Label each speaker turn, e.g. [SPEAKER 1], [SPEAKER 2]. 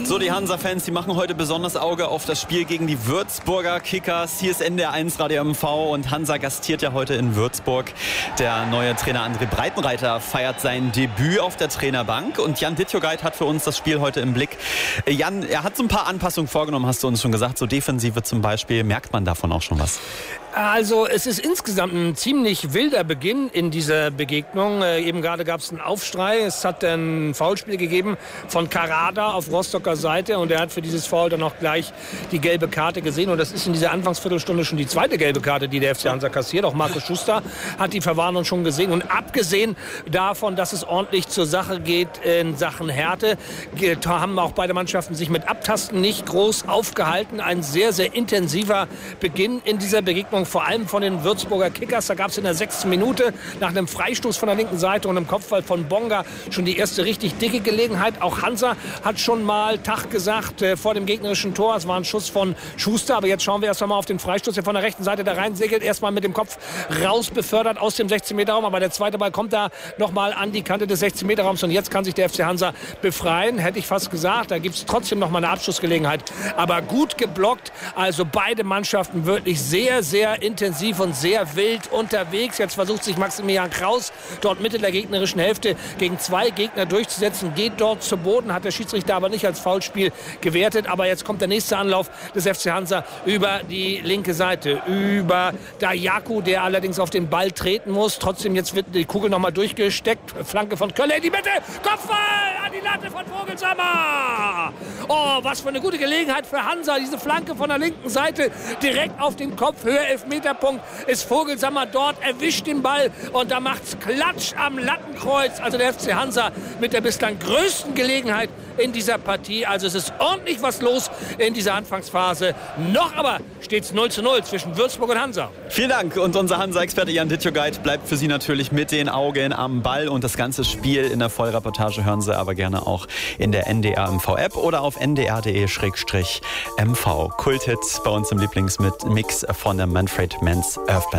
[SPEAKER 1] So, die Hansa-Fans, die machen heute besonders Auge auf das Spiel gegen die Würzburger Kickers. Hier ist NDR 1 Radio MV und Hansa gastiert ja heute in Würzburg. Der neue Trainer André Breitenreiter feiert sein Debüt auf der Trainerbank und Jan Dittjogait hat für uns das Spiel heute im Blick. Jan, er hat so ein paar Anpassungen vorgenommen, hast du uns schon gesagt. So Defensive zum Beispiel, merkt man davon auch schon was?
[SPEAKER 2] Also es ist insgesamt ein ziemlich wilder Beginn in dieser Begegnung. Eben gerade gab es einen Aufschrei. Es hat ein Foulspiel gegeben von Karada auf Rostocker Seite und er hat für dieses Foul dann auch gleich die gelbe Karte gesehen. Und das ist in dieser Anfangsviertelstunde schon die zweite gelbe Karte, die der FC Hansa kassiert. Auch Markus Schuster hat die Verwarnung schon gesehen. Und abgesehen davon, dass es ordentlich zur Sache geht in Sachen Härte, haben auch beide Mannschaften sich mit Abtasten nicht groß aufgehalten. Ein sehr, sehr intensiver Beginn in dieser Begegnung. Vor allem von den Würzburger Kickers. Da gab es in der 6. Minute nach einem Freistoß von der linken Seite und einem Kopfball von Bonga schon die erste richtig dicke Gelegenheit. Auch Hansa hat schon mal Tag gesagt vor dem gegnerischen Tor. Es war ein Schuss von Schuster. Aber jetzt schauen wir erst einmal auf den Freistoß, der von der rechten Seite da rein segelt. Erstmal mit dem Kopf raus befördert aus dem 16-Meter-Raum. Aber der zweite Ball kommt da nochmal an die Kante des 16-Meter-Raums. Und jetzt kann sich der FC Hansa befreien. Hätte ich fast gesagt. Da gibt es trotzdem nochmal eine Abschlussgelegenheit. Aber gut geblockt. Also beide Mannschaften wirklich sehr, sehr intensiv und sehr wild unterwegs. Jetzt versucht sich Maximilian Kraus dort Mitte der gegnerischen Hälfte gegen 2 Gegner durchzusetzen. Geht dort zu Boden, hat der Schiedsrichter aber nicht als Foulspiel gewertet. Aber jetzt kommt der nächste Anlauf des FC Hansa über die linke Seite. Über Dayaku, der allerdings auf den Ball treten muss. Trotzdem jetzt wird die Kugel nochmal durchgesteckt. Flanke von Kölle in die Mitte. Kopfball an die Latte von Vogelsammer. Oh, was für eine gute Gelegenheit für Hansa. Diese Flanke von der linken Seite direkt auf den Kopf. Höhe Elfmeterpunkt ist Vogelsammer dort, erwischt den Ball und da macht's Klatsch am Lattenkreuz. Also der FC Hansa mit der bislang größten Gelegenheit in dieser Partie. Also es ist ordentlich was los in dieser Anfangsphase. Noch aber steht's 0:0 zwischen Würzburg und Hansa.
[SPEAKER 1] Vielen Dank und unser Hansa-Experte Jan Dittjogait bleibt für Sie natürlich mit den Augen am Ball und das ganze Spiel in der Vollreportage hören Sie aber gerne auch in der NDR MV-App oder auf ndr.de/mv. Kulthits bei uns im Lieblingsmix von der Manfred Mann's Earthband.